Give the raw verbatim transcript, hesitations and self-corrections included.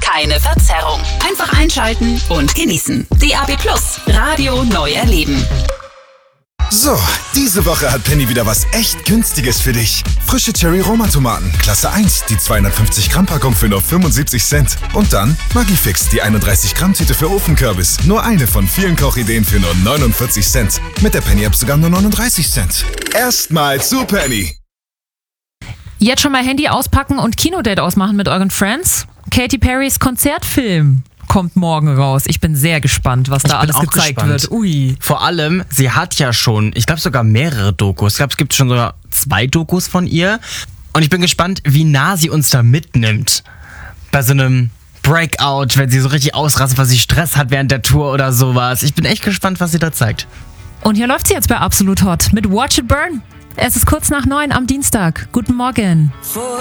keine Verzerrung. Einfach einschalten und genießen. D A B Plus, Radio neu erleben. So, diese Woche hat Penny wieder was echt Günstiges für dich. Frische Cherry-Roma-Tomaten, Klasse eins, die zweihundertfünfzig Gramm Packung für nur fünfundsiebzig Cent. Und dann Maggi-Fix, die einunddreißig Gramm Tüte für Ofenkürbis. Nur eine von vielen Kochideen für nur neunundvierzig Cent. Mit der Penny-App sogar nur neununddreißig Cent. Erstmal zu Penny. Jetzt schon mal Handy auspacken und Kinodate ausmachen mit euren Friends. Katy Perrys Konzertfilm kommt morgen raus. Ich bin sehr gespannt, was da alles gezeigt gespannt. wird. Ui. Vor allem, sie hat ja schon, ich glaube sogar mehrere Dokus. Ich glaube, es gibt schon sogar zwei Dokus von ihr. Und ich bin gespannt, wie nah sie uns da mitnimmt. Bei so einem Breakout, wenn sie so richtig ausrastet, weil sie Stress hat während der Tour oder sowas. Ich bin echt gespannt, was sie da zeigt. Und hier läuft sie jetzt bei Absolut Hot mit Watch It Burn. Es ist kurz nach neun am Dienstag. Guten Morgen.